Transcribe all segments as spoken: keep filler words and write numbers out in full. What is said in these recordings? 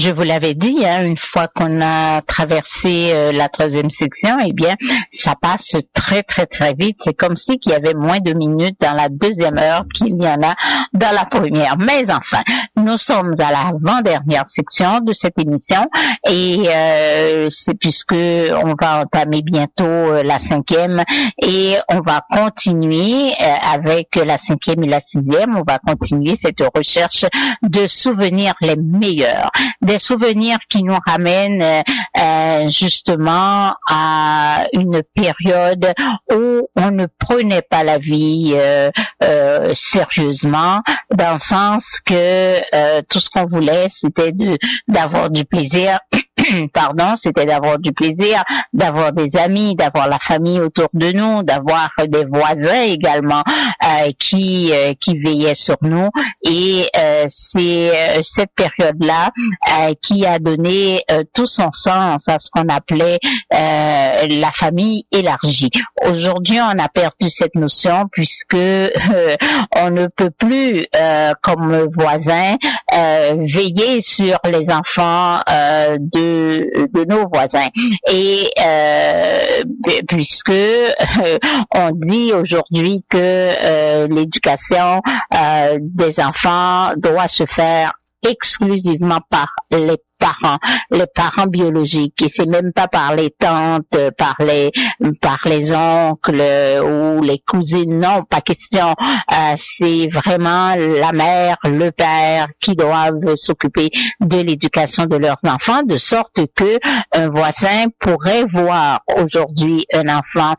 je vous l'avais dit, hein, une fois qu'on a traversé euh, la troisième section, eh bien, ça passe très très très vite. C'est comme si qu'il y avait moins de minutes dans la deuxième heure qu'il y en a dans la première. Mais enfin, nous sommes à l'avant-dernière section de cette émission et euh, c'est puisque on va entamer bientôt euh, la cinquième et on va continuer euh, avec la cinquième et la sixième. On va continuer cette recherche de souvenirs les meilleurs, des souvenirs qui nous ramènent euh, justement à une période où on ne prenait pas la vie euh, euh, sérieusement, dans le sens que euh, tout ce qu'on voulait, c'était de d'avoir du plaisir. Pardon, c'était d'avoir du plaisir, d'avoir des amis, d'avoir la famille autour de nous, d'avoir des voisins également euh, qui euh, qui veillaient sur nous. Et euh, c'est euh, cette période-là euh, qui a donné euh, tout son sens à ce qu'on appelait euh, la famille élargie. Aujourd'hui, on a perdu cette notion puisque euh, on ne peut plus, euh, comme voisins, euh, veiller sur les enfants euh, de de nos voisins et euh, puisque euh, on dit aujourd'hui que euh, l'éducation euh, des enfants doit se faire exclusivement par les parents, les parents biologiques, et c'est même pas par les tantes, par les par les oncles ou les cousines, non, pas question. Euh, c'est vraiment la mère, le père qui doivent s'occuper de l'éducation de leurs enfants, de sorte que un voisin pourrait voir aujourd'hui un enfant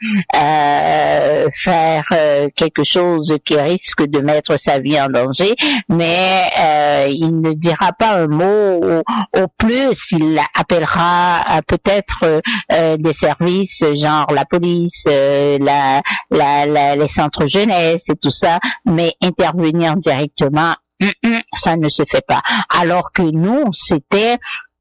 euh, faire euh, quelque chose qui risque de mettre sa vie en danger, mais euh, il ne dira pas un mot au, au plus, il appellera euh, peut-être euh, des services genre la police, euh, la, la, la, les centres jeunesse et tout ça, mais intervenir directement, ça ne se fait pas. Alors que nous, c'était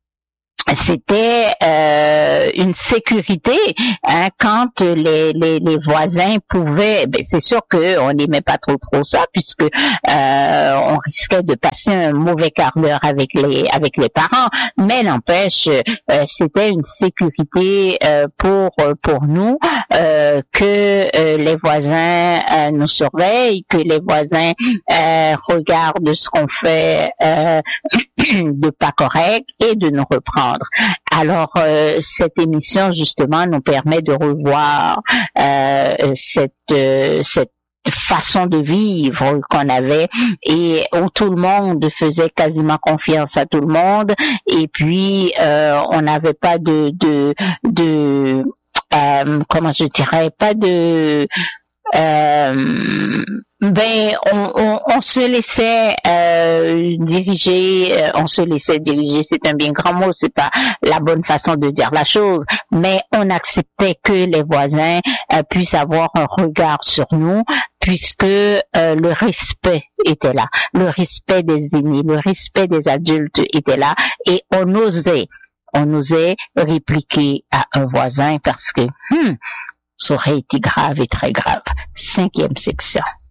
c'était euh, une sécurité hein, quand les, les, les voisins pouvaient. Ben, c'est sûr que on n'aimait pas trop trop ça puisque euh, on risquait de passer un mauvais quart d'heure avec les avec les parents. Mais n'empêche, euh, c'était une sécurité euh, pour pour nous euh, que euh, les voisins euh, nous surveillent, que les voisins euh, regardent ce qu'on fait euh, de pas correct et de nous reprendre. Alors, euh, cette émission, justement, nous permet de revoir euh, cette, euh, cette façon de vivre qu'on avait et où tout le monde faisait quasiment confiance à tout le monde et puis euh, on n'avait pas de... de, de euh, comment je dirais, pas de... Euh, ben on, on, on se laissait euh, diriger, euh, on se laissait diriger, c'est un bien grand mot, c'est pas la bonne façon de dire la chose, mais on acceptait que les voisins euh, puissent avoir un regard sur nous, puisque euh, le respect était là, le respect des aînés, le respect des adultes était là, et on osait, on osait répliquer à un voisin parce que hmm, ça aurait été grave et très grave. Cinquième section.